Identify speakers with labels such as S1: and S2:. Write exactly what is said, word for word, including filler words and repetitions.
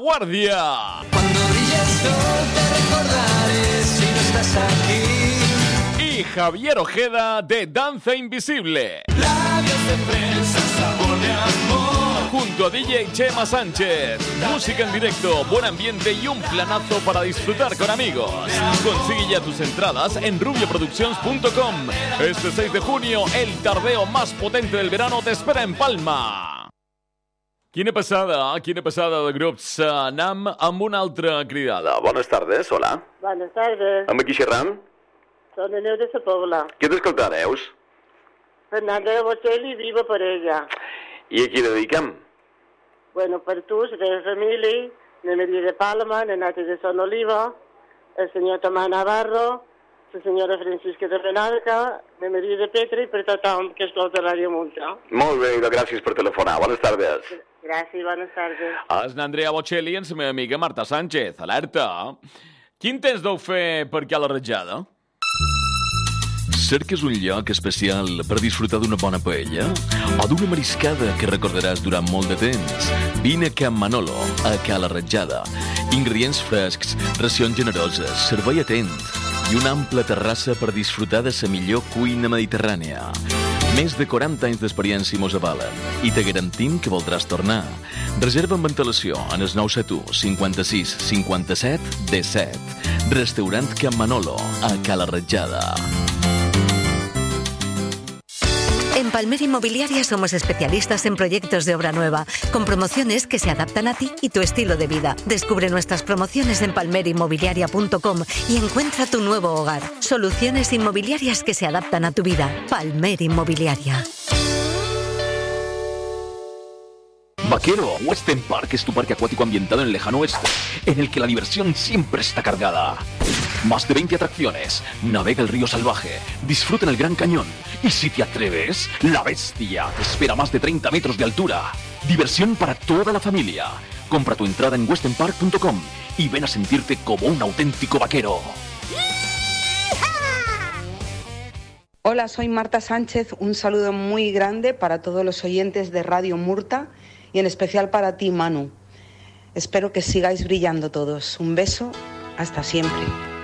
S1: Guardia.
S2: Cuando brille el sol te recordaré si no estás aquí.
S1: Y Javier Ojeda de Danza Invisible.
S2: Labios de fresa, sabor de amor.
S1: Junto a D J Chema Sánchez. Música en directo, buen ambiente y un planazo para disfrutar con amigos. Consigue ya tus entradas en rubio productions punto com. Este seis de junio, el tardeo más potente del verano te espera en Palma. Quina passada, quina passada de grups. Anem amb una altra cridada. Buenas tardes, hola.
S3: Buenas tardes.
S1: Amb aquí xerram?
S3: Soy de Neu de la Pobla.
S1: Què t'escoltareus?
S3: Fernanda de Bocelli, viva por ella.
S1: I a qui dediquem?
S3: Bueno, per tu, la teva família, la Maria de Palma, la Nati de Son Oliva, el senyor Tomàs Navarro, la senyora Francisca de Benalca, la Maria de Petra i per tothom que escolta Ràdio Multa.
S1: Molt bé, gràcies per telefonar. Buenas tardes.
S3: Gràcies, bones tardes.
S1: És n'Andrea Bocelli i la meva amiga Marta Sánchez. Alerta! Quin temps deu fer per aquí a la Ratjada? Cerques un lloc especial per disfrutar d'una bona paella? O d'una mariscada que recordaràs durant molt de temps? Vine a Can Manolo, a Cala Ratjada. Ingredients frescs, racions generoses, servei atent i una ampla terrassa per disfrutar de la millor cuina mediterrània. Més de quaranta anys d'experiència mos avalen i te garantim que voldràs tornar. Reserva amb antelació en el nou set u cinquanta-sis cinquanta-set disset. Restaurant Can Manolo, a Cala Ratjada.
S4: En Palmer Inmobiliaria somos especialistas en proyectos de obra nueva, con promociones que se adaptan a ti y tu estilo de vida. Descubre nuestras promociones en palmer inmobiliaria punto com y encuentra tu nuevo hogar. Soluciones inmobiliarias que se adaptan a tu vida. Palmer Inmobiliaria.
S5: Vaquero, Western Park es tu parque acuático ambientado en el lejano oeste, en el que la diversión siempre está cargada. Más de veinte atracciones, navega el río salvaje, disfruta en el Gran Cañón y si te atreves, la bestia te espera a más de treinta metros de altura. Diversión para toda la familia. Compra tu entrada en western park punto com y ven a sentirte como un auténtico vaquero.
S6: Hola, soy Marta Sánchez. Un saludo muy grande para todos los oyentes de Radio Murta y en especial para ti, Manu. Espero que sigáis brillando todos. Un beso, hasta siempre.